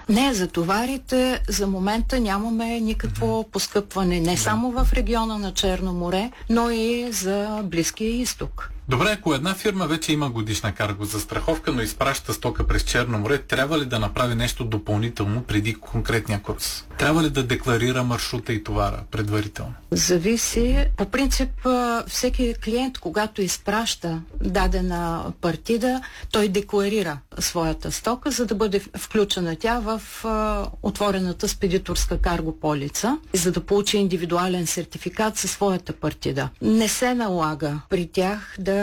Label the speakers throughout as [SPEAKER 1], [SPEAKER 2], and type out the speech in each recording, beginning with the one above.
[SPEAKER 1] Не, за товарите за момента нямаме никакво поскъпване, не само в региона на Черно море, но и за Близкия изток.
[SPEAKER 2] Добре, ако една фирма вече има годишна каргозастраховка, но изпраща стока през Черно море, трябва ли да направи нещо допълнително преди конкретния курс? Трябва ли да декларира маршрута и товара предварително?
[SPEAKER 1] Зависи. По принцип, всеки клиент, когато изпраща дадена партида, той декларира своята стока, за да бъде включена тя в отворената спедиторска каргополица, за да получи индивидуален сертификат със своята партида. Не се налага при тях да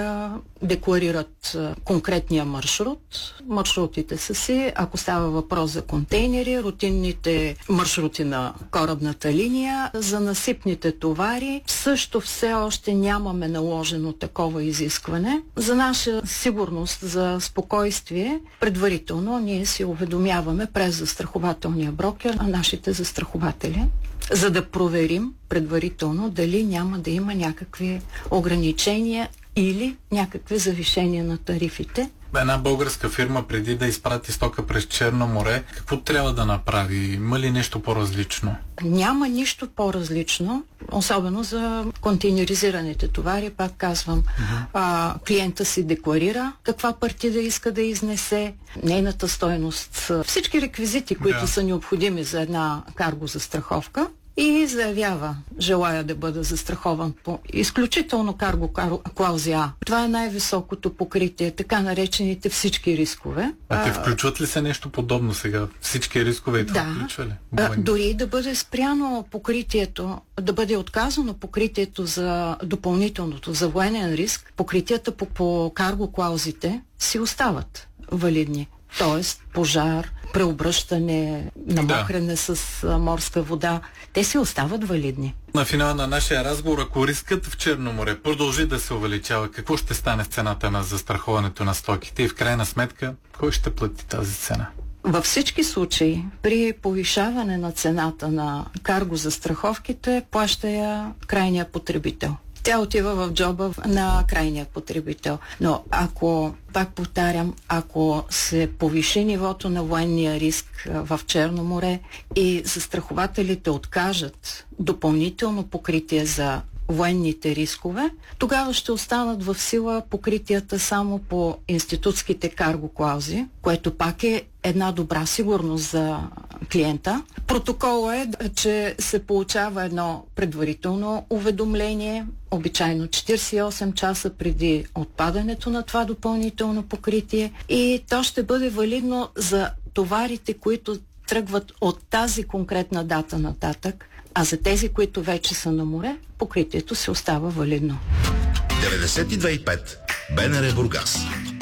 [SPEAKER 1] декларират конкретния маршрут. Маршрутите са си, ако става въпрос за контейнери, рутинните маршрути на корабната линия, за насипните товари също все още нямаме наложено такова изискване. За наша сигурност, за спокойствие, предварително ние си уведомяваме през застрахователния брокер на нашите застрахователи, за да проверим предварително дали няма да има някакви ограничения или някакви завишения на тарифите.
[SPEAKER 2] Една българска фирма преди да изпрати стока през Черно море, какво трябва да направи? Има ли нещо по-различно?
[SPEAKER 1] Няма нищо по-различно, особено за контейнеризираните товари, пак казвам. Клиента си декларира каква партида иска да изнесе, нейната стойност, всички реквизити, които са необходими за една каргозастраховка, и заявява, желая да бъда застрахован по изключително клаузи А. Това е най-високото покритие, така наречените всички рискове.
[SPEAKER 2] А те включват ли се нещо подобно сега? Всички рискове и това включва ли?
[SPEAKER 1] Дори да бъде спряно покритието, да бъде отказано покритието за допълнителното, за военен риск, покритията по карго клаузите си остават валидни. Тоест пожар, преобръщане, намокрене с морска вода, те си остават валидни.
[SPEAKER 2] На финала на нашия разговор, ако рискът в Черно море продължи да се увеличава, какво ще стане с цената на застраховането на стоките и в крайна сметка, кой ще плати тази цена?
[SPEAKER 1] Във всички случаи, при повишаване на цената на каргозастраховките, плаща я крайния потребител. Тя отива в джоба на крайния потребител. Но ако, пак повтарям, ако се повиши нивото на военния риск в Черно море и застрахователите откажат допълнително покритие за военните рискове, тогава ще останат в сила покритията само по институтските карго клаузи, което пак е една добра сигурност за клиента. Протоколът е, че се получава едно предварително уведомление, обичайно 48 часа преди отпадането на това допълнително покритие, и то ще бъде валидно за товарите, които тръгват от тази конкретна дата нататък, а за тези, които вече са на море, покритието се остава валидно.
[SPEAKER 3] 92,5 БНР Бургас.